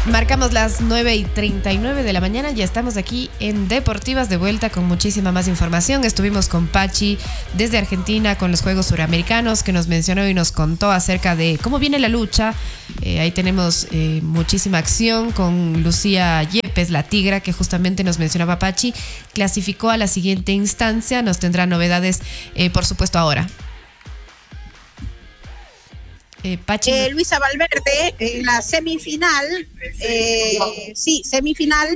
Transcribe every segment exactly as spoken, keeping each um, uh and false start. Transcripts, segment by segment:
Marcamos las nueve y treinta y nueve de la mañana, ya estamos aquí en Deportivas de vuelta con muchísima más información. Estuvimos con Pachi desde Argentina con los Juegos Suramericanos, que nos mencionó y nos contó acerca de cómo viene la lucha. Eh, ahí tenemos eh, muchísima acción con Lucía Yepes, la tigra, que justamente nos mencionaba Pachi. Clasificó a la siguiente instancia, nos tendrá novedades, eh, por supuesto, ahora. Eh, Pachi. Eh, Luisa Valverde en la semifinal, eh, sí, semifinal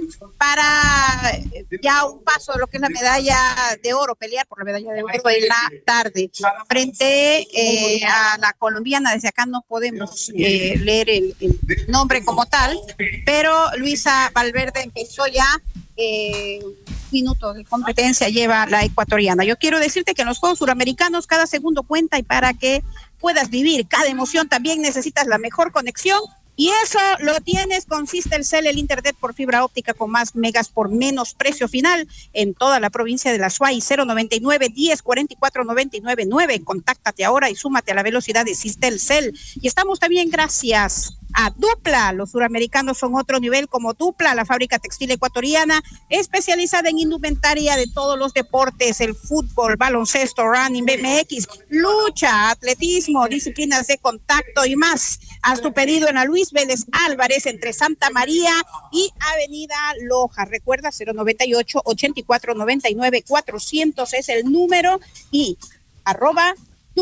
para ya un paso de lo que es la medalla de oro, pelear por la medalla de oro en la tarde, frente eh, a la colombiana. Desde acá no podemos eh, leer el, el nombre como tal, pero Luisa Valverde empezó ya. Eh, minutos de competencia lleva la ecuatoriana. Yo quiero decirte que en los Juegos Suramericanos cada segundo cuenta, y para que puedas vivir cada emoción también necesitas la mejor conexión, y eso lo tienes con Sistelcel, el internet por fibra óptica con más megas por menos precio final en toda la provincia de La Suay. Cero noventa y nueve, diez, cuarenta y cuatro, noventa y nueve, nueve. Contáctate ahora y súmate a la velocidad de Sistelcel. Y estamos también gracias a Dupla. Los suramericanos son otro nivel como Dupla, la fábrica textil ecuatoriana especializada en indumentaria de todos los deportes: el fútbol, baloncesto, running, B M X, lucha, atletismo, disciplinas de contacto y más. Haz tu pedido en la Luis Vélez Álvarez entre Santa María y Avenida Loja. Recuerda, cero noventa y ocho, ochenta y cuatro, noventa y nueve, cuatrocientos es el número, y arroba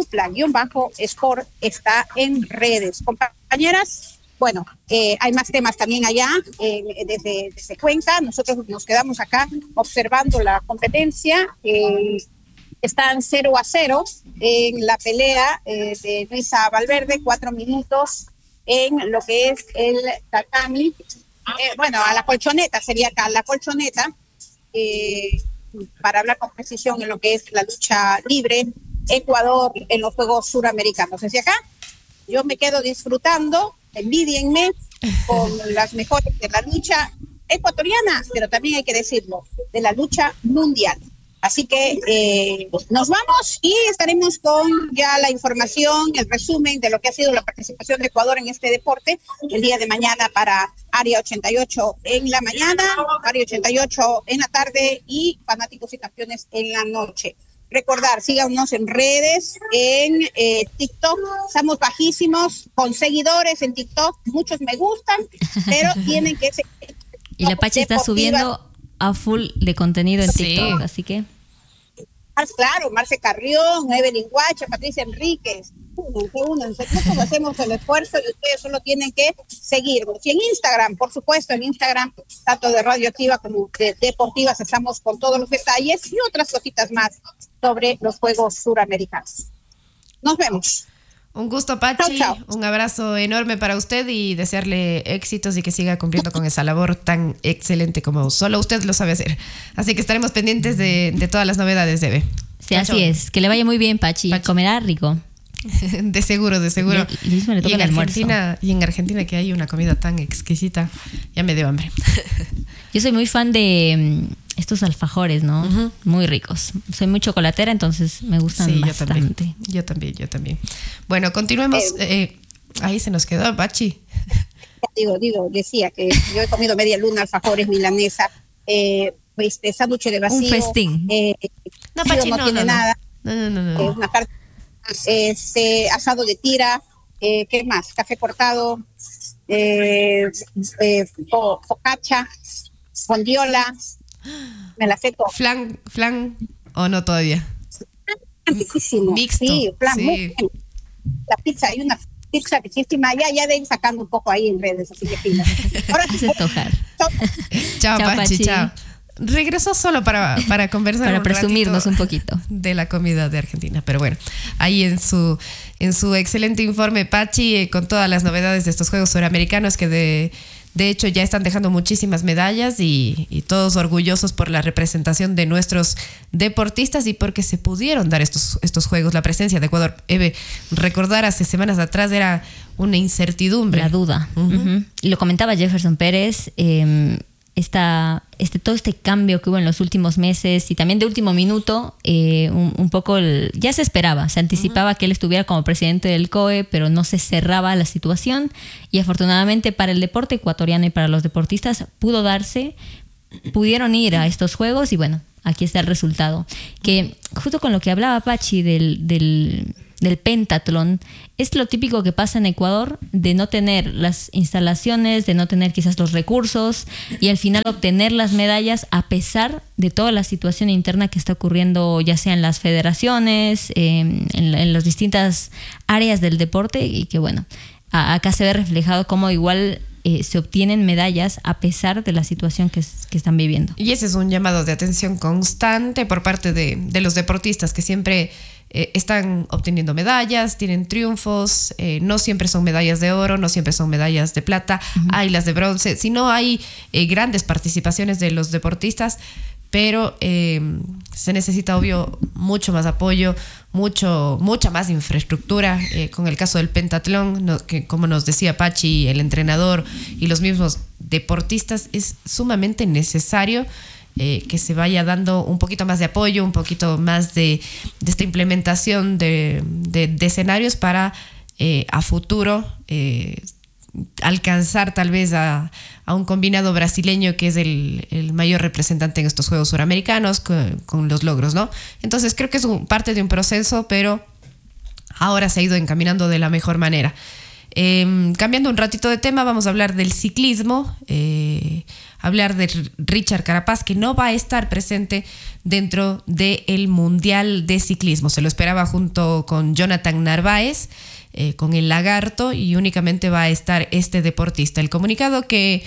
Dupla-Sport está en redes. Compañeras, bueno, eh, hay más temas también allá, eh, desde, desde Cuenca. Nosotros nos quedamos acá observando la competencia. Eh, están cero a cero en la pelea eh, de Luisa Valverde, cuatro minutos en lo que es el tatami. Eh, bueno, a la colchoneta sería acá, la colchoneta, eh, para hablar con precisión en lo que es la lucha libre, Ecuador en los Juegos Suramericanos. Desde acá, yo me quedo disfrutando, envidienme, con las mejores de la lucha ecuatoriana, pero también hay que decirlo, de la lucha mundial. Así que eh, nos vamos y estaremos con ya la información, el resumen de lo que ha sido la participación de Ecuador en este deporte el día de mañana para Área ochenta y ocho en la mañana, Área ochenta y ocho en la tarde y Fanáticos y Campeones en la noche. Recordar, síganos en redes, en eh, TikTok, estamos bajísimos con seguidores en TikTok, muchos me gustan, pero tienen que seguir. Y la Pachi está subiendo a full de contenido en Sí. TikTok, así que... Claro, Marce Carrión, Evelyn Guacha, Patricia Enríquez, únanse, únanse. Nosotros hacemos el esfuerzo y ustedes solo tienen que seguirnos. Y en Instagram, por supuesto, en Instagram, tanto de Radioactiva como de Deportivas, estamos con todos los detalles y otras cositas más sobre los Juegos Suramericanos. Nos vemos. Un gusto, Pachi. Chau, chau. Un abrazo enorme para usted y desearle éxitos y que siga cumpliendo con esa labor tan excelente como solo usted lo sabe hacer. Así que estaremos pendientes de, de todas las novedades, Debe. Sí, chau, así chau. es. Que le vaya muy bien, Pachi. Pachi. Comerá rico. De seguro, de seguro. Y, y, le toca y, en el Argentina, y en Argentina, que hay una comida tan exquisita, ya me dio hambre. Yo soy muy fan de estos alfajores, ¿no? Uh-huh. Muy ricos. Soy muy chocolatera, entonces me gustan sí, bastante. Yo también, yo también, yo también. Bueno, continuemos. Eh, eh, ahí se nos quedó, Pachi. Digo, digo, decía que yo he comido media luna, alfajores, milanesa, eh, este, sándwich de vacío. Un festín. Eh, no, Pachi, no, no tiene no, nada. No, no, no. no. Eh, una carta, este, asado de tira, eh, ¿qué más? Café cortado, eh, eh, fo, focaccia, fondiola. Me la acepto. ¿Flan, flan o no todavía? Riquísimo. Mixto. Sí, flan, sí. Muy bien. La pizza, hay una pizza riquísima. Ya, ya deben sacando un poco ahí en redes, así que fino. Ahora sí. Chao, chao, Pachi, Pachi, chao. Regresó solo para, para conversar para un presumirnos un poquito de la comida de Argentina, pero bueno, ahí en su en su excelente informe, Pachi, eh, con todas las novedades de estos Juegos Suramericanos que de De hecho, ya están dejando muchísimas medallas y, y todos orgullosos por la representación de nuestros deportistas y porque se pudieron dar estos, estos juegos. La presencia de Ecuador, Eve, recordar hace semanas atrás era una incertidumbre. La duda. Uh-huh. Uh-huh. Y lo comentaba Jefferson Pérez, eh, esta, este, todo este cambio que hubo en los últimos meses y también de último minuto, eh, un, un poco el, ya se esperaba, se anticipaba uh-huh. que él estuviera como presidente del C O E, pero no se cerraba la situación y afortunadamente para el deporte ecuatoriano y para los deportistas pudo darse, pudieron ir a estos juegos y bueno, aquí está el resultado. Que justo con lo que hablaba Pachi del, del, del pentatlón, es lo típico que pasa en Ecuador de no tener las instalaciones, de no tener quizás los recursos y al final obtener las medallas a pesar de toda la situación interna que está ocurriendo ya sea en las federaciones, eh, en, en las distintas áreas del deporte y que bueno, a, acá se ve reflejado cómo igual Eh, se obtienen medallas a pesar de la situación que, que están viviendo. Y ese es un llamado de atención constante por parte de, de los deportistas que siempre eh, están obteniendo medallas, tienen triunfos, eh, no siempre son medallas de oro, no siempre son medallas de plata, uh-huh. hay las de bronce, sino hay eh, grandes participaciones de los deportistas, pero eh, se necesita obvio mucho más apoyo, mucho mucha más infraestructura. Eh, con el caso del pentatlón, no, que como nos decía Pachi, el entrenador y los mismos deportistas, es sumamente necesario eh, que se vaya dando un poquito más de apoyo, un poquito más de, de esta implementación de, de, de escenarios para eh, a futuro eh, alcanzar tal vez a, a un combinado brasileño que es el, el mayor representante en estos Juegos Suramericanos con, con los logros, ¿no? Entonces creo que es un, parte de un proceso, pero ahora se ha ido encaminando de la mejor manera. Eh, cambiando un ratito de tema, vamos a hablar del ciclismo, eh, hablar de Richard Carapaz, que no va a estar presente dentro del Mundial de Ciclismo. Se lo esperaba junto con Jonathan Narváez, Eh, con el Lagarto, y únicamente va a estar este deportista. El comunicado que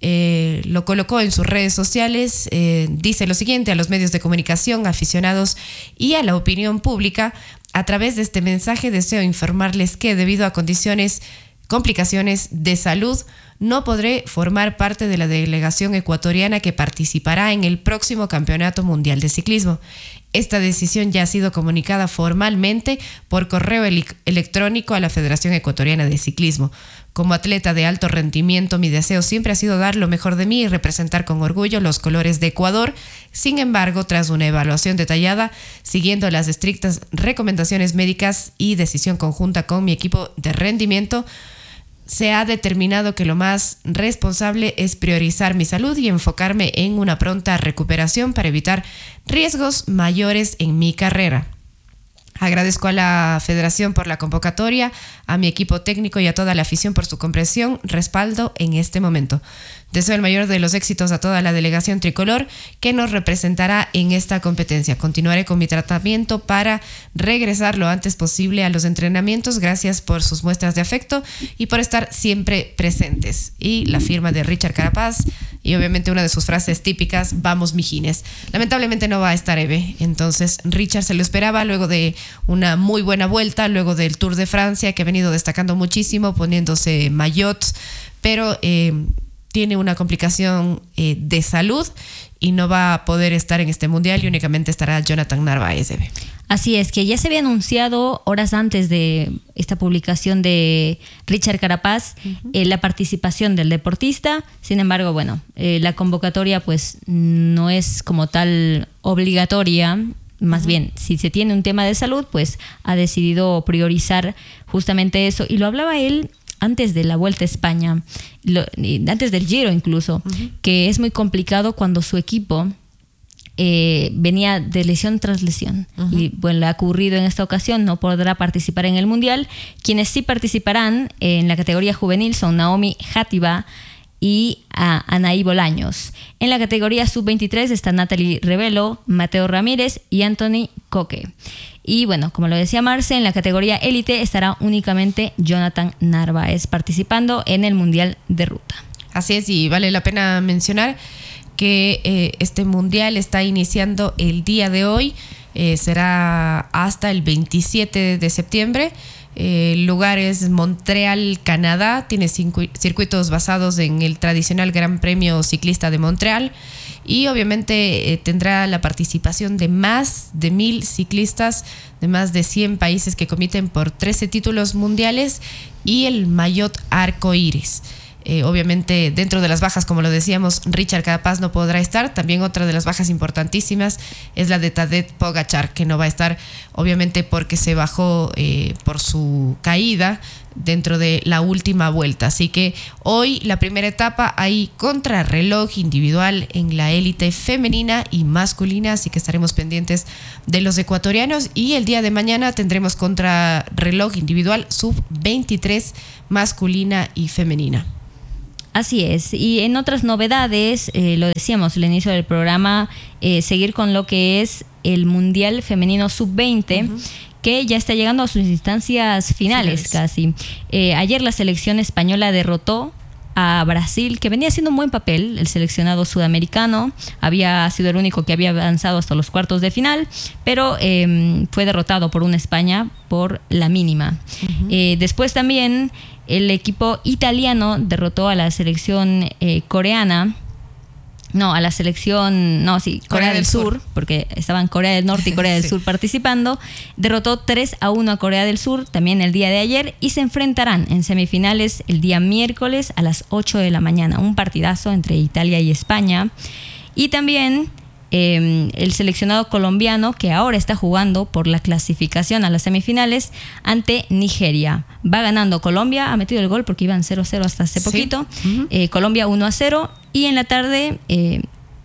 eh, lo colocó en sus redes sociales eh, dice lo siguiente: a los medios de comunicación, aficionados y a la opinión pública, a través de este mensaje deseo informarles que debido a condiciones, complicaciones de salud, no podré formar parte de la delegación ecuatoriana que participará en el próximo Campeonato Mundial de Ciclismo. Esta decisión ya ha sido comunicada formalmente por correo ele- electrónico a la Federación Ecuatoriana de Ciclismo. Como atleta de alto rendimiento, mi deseo siempre ha sido dar lo mejor de mí y representar con orgullo los colores de Ecuador. Sin embargo, tras una evaluación detallada, siguiendo las estrictas recomendaciones médicas y decisión conjunta con mi equipo de rendimiento, se ha determinado que lo más responsable es priorizar mi salud y enfocarme en una pronta recuperación para evitar riesgos mayores en mi carrera. Agradezco a la Federación por la convocatoria, a mi equipo técnico y a toda la afición por su comprensión, respaldo en este momento. Deseo el mayor de los éxitos a toda la delegación tricolor que nos representará en esta competencia. Continuaré con mi tratamiento para regresar lo antes posible a los entrenamientos. Gracias por sus muestras de afecto y por estar siempre presentes. Y la firma de Richard Carapaz y obviamente una de sus frases típicas: vamos mijines. Lamentablemente no va a estar Eve, entonces Richard se lo esperaba luego de una muy buena vuelta, luego del Tour de Francia, que ha venido destacando muchísimo, poniéndose maillots, pero eh, tiene una complicación eh, de salud y no va a poder estar en este mundial, y únicamente estará Jonathan Narváez. Así es, que ya se había anunciado horas antes de esta publicación de Richard Carapaz uh-huh. eh, la participación del deportista. Sin embargo, bueno, eh, la convocatoria pues no es como tal obligatoria. Más uh-huh. bien, si se tiene un tema de salud, pues ha decidido priorizar justamente eso. Y lo hablaba él antes de la Vuelta a España, lo, antes del Giro incluso, uh-huh. que es muy complicado cuando su equipo eh, venía de lesión tras lesión. Uh-huh. Y bueno, le ha ocurrido en esta ocasión, no podrá participar en el Mundial. Quienes sí participarán en la categoría juvenil son Naomi Játiva y a Anaí Bolaños. En la categoría sub veintitrés está Natalie Revelo, Mateo Ramírez y Anthony Coque. Y bueno, como lo decía Marce, en la categoría élite estará únicamente Jonathan Narváez participando en el Mundial de Ruta. Así es, y vale la pena mencionar que eh, este Mundial está iniciando el día de hoy, eh, será hasta el veintisiete de septiembre. El lugar es Montreal, Canadá, tiene cinco circuitos basados en el tradicional Gran Premio Ciclista de Montreal y obviamente eh, tendrá la participación de más de mil ciclistas de más de cien países que compiten por trece títulos mundiales y el maillot arcoíris. Eh, obviamente dentro de las bajas, como lo decíamos, Richard Carapaz no podrá estar. También otra de las bajas importantísimas es la de Tadej Pogačar, que no va a estar, obviamente porque se bajó eh, por su caída dentro de la última vuelta. Así que hoy la primera etapa hay contrarreloj individual en la élite femenina y masculina, así que estaremos pendientes de los ecuatorianos, y el día de mañana tendremos contrarreloj individual sub veintitrés masculina y femenina. Así es. Y en otras novedades, eh, lo decíamos al inicio del programa, eh, seguir con lo que es el Mundial Femenino sub veinte, uh-huh. que ya está llegando a sus instancias finales, finales. casi. Eh, ayer la selección española derrotó a Brasil, que venía haciendo un buen papel. El seleccionado sudamericano había sido el único que había avanzado hasta los cuartos de final, pero eh, fue derrotado por una España por la mínima. Uh-huh. Eh, después también el equipo italiano derrotó a la selección eh, coreana. No, a la selección, no, sí, Corea, Corea del, del Sur, Sur, porque estaban Corea del Norte y Corea del sí. Sur participando. Derrotó tres a uno a Corea del Sur también el día de ayer, y se enfrentarán en semifinales el día miércoles a las ocho de la mañana. Un partidazo entre Italia y España. Y también eh, el seleccionado colombiano, que ahora está jugando por la clasificación a las semifinales ante Nigeria. Va ganando Colombia, ha metido el gol porque iban cero cero hasta hace poquito. Sí. Uh-huh. eh, Colombia uno a cero. Y en la tarde eh,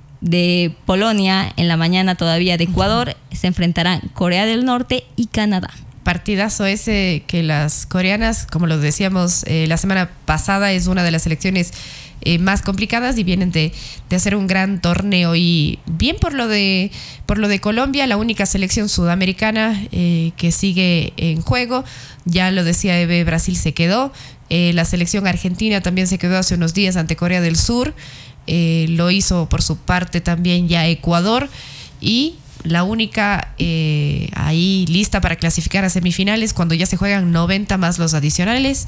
de Polonia, en la mañana todavía de Ecuador, uh-huh. se enfrentarán Corea del Norte y Canadá. Partidazo ese, que las coreanas, como lo decíamos eh, la semana pasada, es una de las selecciones eh, más complicadas, y vienen de, de hacer un gran torneo. Y bien por lo de por lo de Colombia, la única selección sudamericana eh, que sigue en juego. Ya lo decía Eve, Brasil se quedó. Eh, la selección argentina también se quedó hace unos días ante Corea del Sur. Eh, lo hizo por su parte también ya Ecuador. Y la única eh, ahí lista para clasificar a semifinales, cuando ya se juegan noventa más los adicionales,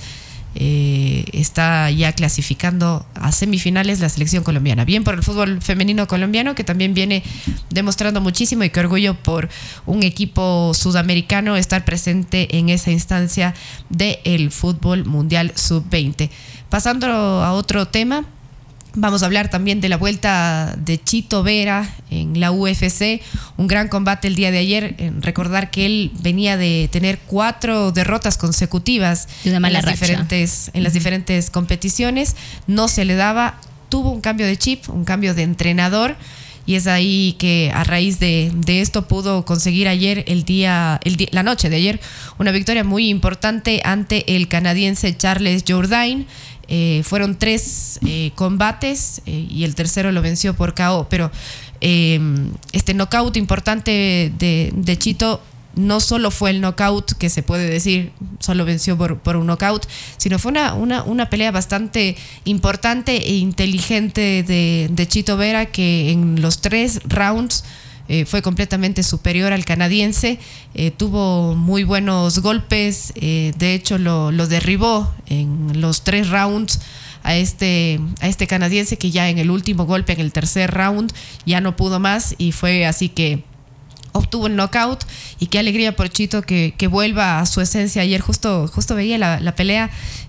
eh, está ya clasificando a semifinales la selección colombiana. Bien por el fútbol femenino colombiano, que también viene demostrando muchísimo, y qué orgullo por un equipo sudamericano estar presente en esa instancia del fútbol mundial sub veinte. Pasando a otro tema, vamos a hablar también de la vuelta de Chito Vera en la U F C, un gran combate el día de ayer. Recordar que él venía de tener cuatro derrotas consecutivas en las, diferentes, en las diferentes competiciones, no se le daba, tuvo un cambio de chip, un cambio de entrenador, y es ahí que a raíz de, de esto pudo conseguir ayer, el día, el día, la noche de ayer, una victoria muy importante ante el canadiense Charles Jourdain. Eh, fueron tres eh, combates eh, y el tercero lo venció por K O, pero eh, este knockout importante de, de Chito no solo fue el knockout, que se puede decir solo venció por, por un knockout, sino fue una, una, una pelea bastante importante e inteligente de, de Chito Vera, que en los tres rounds Eh, fue completamente superior al canadiense. Eh, tuvo muy buenos golpes, eh, de hecho lo, lo derribó en los tres rounds a este, a este canadiense, que ya en el último golpe, en el tercer round, ya no pudo más, y fue así que obtuvo el knockout. Y qué alegría por Chito que, que vuelva a su esencia. Ayer justo, justo veía la, la pelea,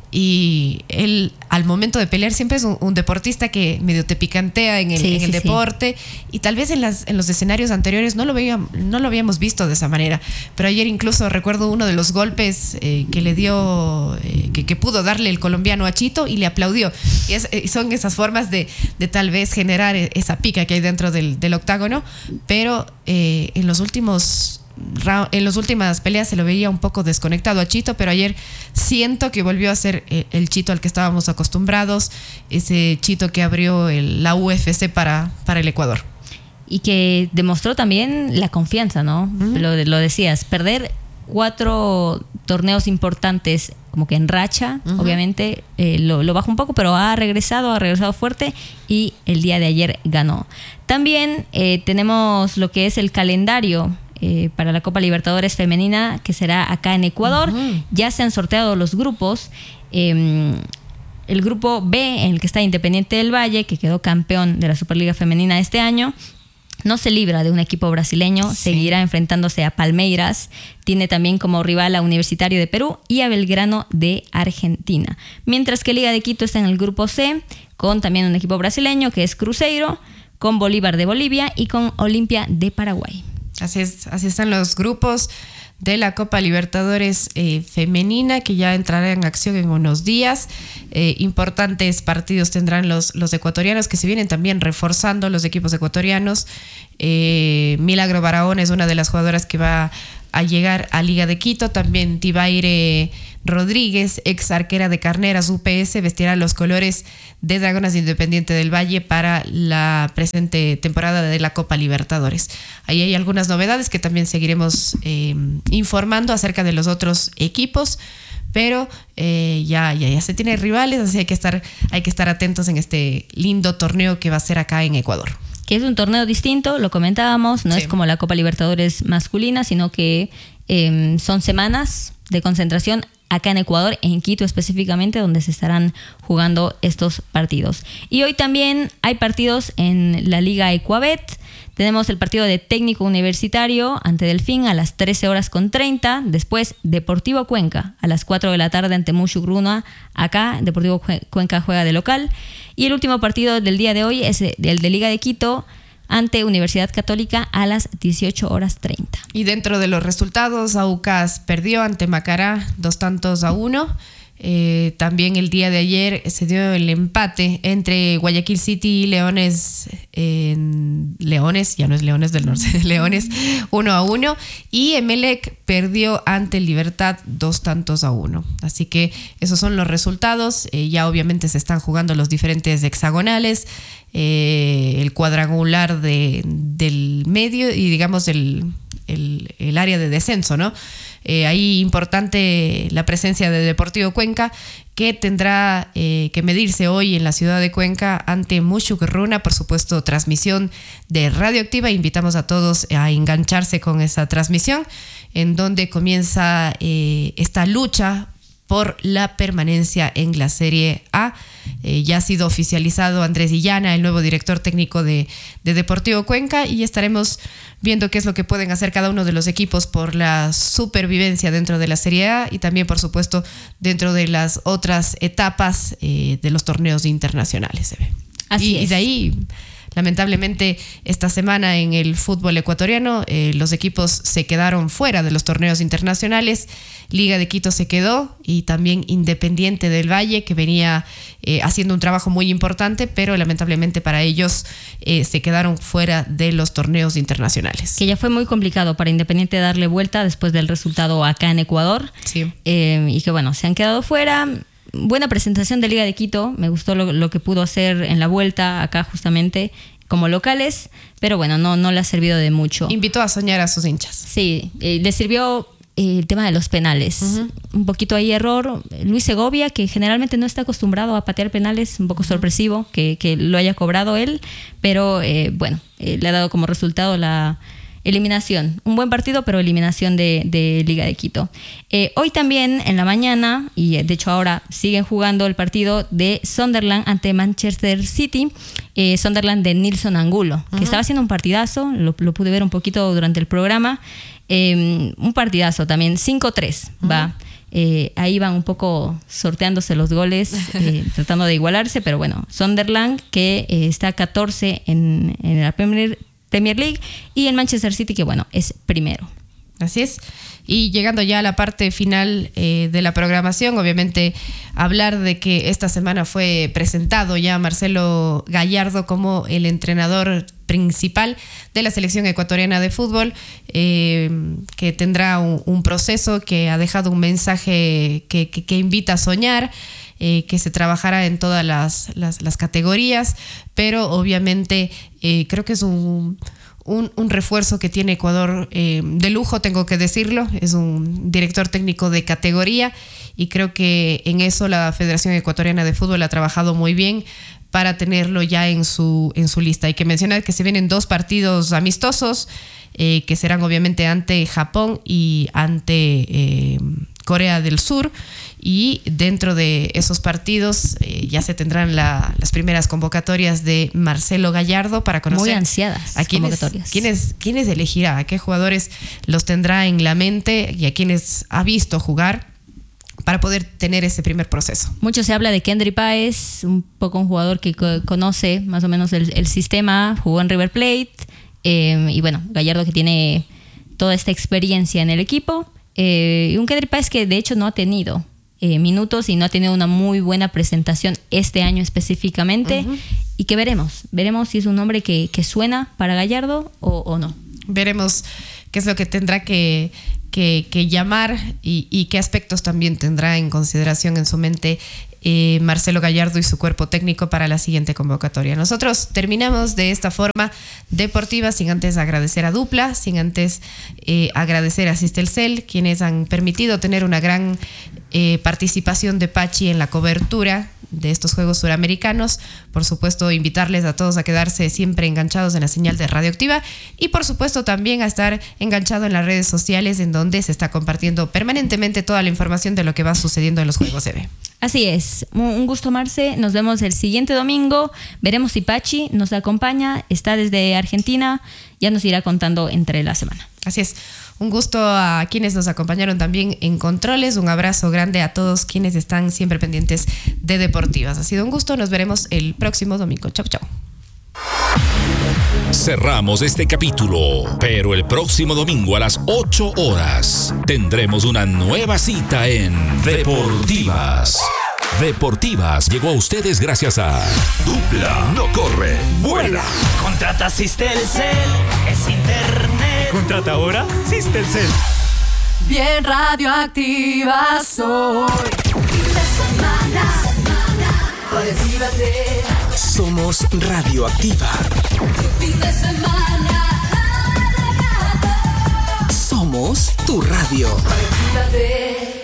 y él al momento de pelear siempre es un, un deportista que medio te picantea en el, sí, en el sí, deporte, sí. Y tal vez en, las, en los escenarios anteriores no lo, veíamos, no lo habíamos visto de esa manera, pero ayer incluso recuerdo uno de los golpes eh, que le dio, eh, que, que pudo darle el colombiano a Chito, y le aplaudió, y es, eh, son esas formas de, de tal vez generar esa pica que hay dentro del, del octágono, pero eh, en los últimos en las últimas peleas se lo veía un poco desconectado a Chito, pero ayer siento que volvió a ser el Chito al que estábamos acostumbrados, ese Chito que abrió el, la U F C para, para el Ecuador. Y que demostró también la confianza, ¿no? Uh-huh. Lo, lo decías, perder cuatro torneos importantes como que en racha, uh-huh. obviamente eh, lo, lo bajó un poco, pero ha regresado, ha regresado fuerte, y el día de ayer ganó. También eh, tenemos lo que es el calendario Eh, para la Copa Libertadores Femenina, que será acá en Ecuador. Uh-huh. Ya se han sorteado los grupos. Eh, el grupo B, en el que está Independiente del Valle, que quedó campeón de la Superliga Femenina este año, no se libra de un equipo brasileño, sí. Seguirá enfrentándose a Palmeiras, tiene también como rival a Universitario de Perú y a Belgrano de Argentina. Mientras que Liga de Quito está en el grupo C, con también un equipo brasileño que es Cruzeiro, con Bolívar de Bolivia y con Olimpia de Paraguay. Así es, así están los grupos de la Copa Libertadores eh, femenina, que ya entrará en acción en unos días. Eh, importantes partidos tendrán los, los ecuatorianos, que se vienen también reforzando los equipos ecuatorianos. Eh, Milagro Barahona es una de las jugadoras que va a llegar a Liga de Quito. También Tibaire Rodríguez, ex arquera de Carneras U P S, vestirá los colores de Dragonas de Independiente del Valle para la presente temporada de la Copa Libertadores. Ahí hay algunas novedades que también seguiremos eh, informando acerca de los otros equipos, pero eh, ya, ya, ya se tienen rivales, así hay que estar, hay que estar atentos en este lindo torneo que va a ser acá en Ecuador. Que es un torneo distinto, lo comentábamos, no sí. Es como la Copa Libertadores masculina, sino que eh, son semanas de concentración acá en Ecuador, en Quito específicamente, donde se estarán jugando estos partidos. Y hoy también hay partidos en la Liga Ecuabet. Tenemos el partido de Técnico Universitario ante Delfín a las trece horas con treinta. Después Deportivo Cuenca a las cuatro de la tarde ante Mushuk-Gruna. Acá Deportivo Cuenca juega de local. Y el último partido del día de hoy es el de Liga de Quito ante Universidad Católica a las dieciocho horas treinta. Y dentro de los resultados, Aucas perdió ante Macará dos tantos a uno. Eh, también el día de ayer se dio el empate entre Guayaquil City y Leones, eh, Leones, ya no es Leones del Norte, Leones uno a uno, y Emelec perdió ante Libertad dos tantos a uno. Así que esos son los resultados. Eh, ya obviamente se están jugando los diferentes hexagonales, eh, el cuadrangular de, del medio y digamos el, el, el área de descenso, ¿no? Eh, ahí importante la presencia de Deportivo Cuenca, que tendrá eh, que medirse hoy en la ciudad de Cuenca ante Mushuk-Gruna, por supuesto transmisión de Radioactiva. Invitamos a todos a engancharse con esa transmisión, en donde comienza eh, esta lucha por la permanencia en la Serie A. Eh, ya ha sido oficializado Andrés Illana, el nuevo director técnico de, de Deportivo Cuenca, y estaremos viendo qué es lo que pueden hacer cada uno de los equipos por la supervivencia dentro de la Serie A y también, por supuesto, dentro de las otras etapas eh, de los torneos internacionales. Se ve. Así y, es. Y de ahí, lamentablemente, esta semana en el fútbol ecuatoriano, eh, los equipos se quedaron fuera de los torneos internacionales. Liga de Quito se quedó y también Independiente del Valle, que venía eh, haciendo un trabajo muy importante, pero lamentablemente para ellos eh, se quedaron fuera de los torneos internacionales. Que ya fue muy complicado para Independiente darle vuelta después del resultado acá en Ecuador. Sí. Eh, y que bueno, se han quedado fuera. Buena presentación de Liga de Quito, me gustó lo, lo que pudo hacer en la vuelta acá justamente como locales, pero bueno, no, no le ha servido de mucho. Invitó a soñar a sus hinchas. Sí, eh, le sirvió eh, el tema de los penales. Uh-huh. Un poquito ahí error. Luis Segovia, que generalmente no está acostumbrado a patear penales, un poco uh-huh. sorpresivo que, que lo haya cobrado él, pero eh, bueno, eh, le ha dado como resultado la eliminación. Un buen partido, pero eliminación de, de Liga de Quito. Eh, hoy también en la mañana, y de hecho ahora siguen jugando el partido de Sunderland ante Manchester City. Eh, Sunderland de Nilson Angulo, uh-huh. que estaba haciendo un partidazo, lo, lo pude ver un poquito durante el programa. Eh, un partidazo también, cinco tres uh-huh. va. Eh, ahí van un poco sorteándose los goles, eh, tratando de igualarse, pero bueno, Sunderland que eh, está catorce en, en la Premier Premier League, y el Manchester City que bueno, es primero. Así es. Y llegando ya a la parte final eh, de la programación, obviamente hablar de que esta semana fue presentado ya Marcelo Gallardo como el entrenador principal de la selección ecuatoriana de fútbol, eh, que tendrá un, un proceso que ha dejado un mensaje que, que, que invita a soñar, eh, que se trabajará en todas las, las, las categorías, pero obviamente eh, creo que es un... Un, un refuerzo que tiene Ecuador eh, de lujo, tengo que decirlo. Es un director técnico de categoría y creo que en eso la Federación Ecuatoriana de Fútbol ha trabajado muy bien para tenerlo ya en su, en su lista. Hay que mencionar que se vienen dos partidos amistosos eh, que serán obviamente ante Japón y ante eh, Corea del Sur, y dentro de esos partidos eh, ya se tendrán la, las primeras convocatorias de Marcelo Gallardo para conocer muy ansiadas a quiénes, quiénes, quiénes elegirá, a qué jugadores los tendrá en la mente y a quienes ha visto jugar para poder tener ese primer proceso. Mucho se habla de Kendry Páez, un poco un jugador que co- conoce más o menos el, el sistema, jugó en River Plate, eh, y bueno, Gallardo que tiene toda esta experiencia en el equipo, eh, y un Kendry Páez que de hecho no ha tenido eh, minutos y no ha tenido una muy buena presentación este año específicamente, uh-huh. y que veremos, veremos si es un hombre que, que suena para Gallardo o, o no. Veremos qué es lo que tendrá que, que, que llamar y, y qué aspectos también tendrá en consideración en su mente eh, Marcelo Gallardo y su cuerpo técnico para la siguiente convocatoria. Nosotros terminamos de esta forma deportiva sin antes agradecer a Dupla, sin antes eh, agradecer a Sistelcel, quienes han permitido tener una gran eh, participación de Pachi en la cobertura de estos Juegos Suramericanos. Por supuesto, invitarles a todos a quedarse siempre enganchados en la señal de Radioactiva y por supuesto también a estar enganchado en las redes sociales, en donde se está compartiendo permanentemente toda la información de lo que va sucediendo en los Juegos E B. Así es, un gusto, Marce, nos vemos el siguiente domingo, veremos si Pachi nos acompaña, está desde Argentina, ya nos irá contando entre la semana. Así es. Un gusto a quienes nos acompañaron también en controles. Un abrazo grande a todos quienes están siempre pendientes de Deportivas. Ha sido un gusto. Nos veremos el próximo domingo. Chau, chau. Cerramos este capítulo, pero el próximo domingo a las ocho horas tendremos una nueva cita en Deportivas. Deportivas llegó a ustedes gracias a Dupla, no corre, vuela. Contrata Sistelcel, es internet. Contrata ahora Sistelcel. Bien radioactiva soy. Fin de semana, actívate. Somos Radioactiva. Fin de semana, somos tu radio. actívate.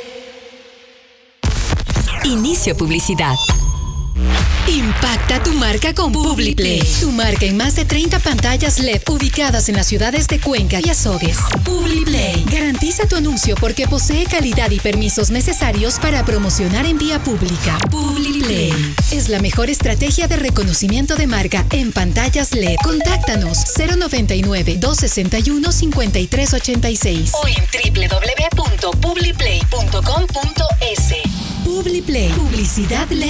Inicio publicidad. Impacta tu marca con Publiplay. Tu marca en más de treinta pantallas L E D ubicadas en las ciudades de Cuenca y Azogues. Publiplay. Garantiza tu anuncio porque posee calidad y permisos necesarios para promocionar en vía pública. Publiplay es la mejor estrategia de reconocimiento de marca en pantallas L E D. Contáctanos cero noventa y nueve, doscientos sesenta y uno, cincuenta y tres ochenta y seis o en doble u doble u doble u punto publiplay punto com punto es. Publiplay. Publicidad L E D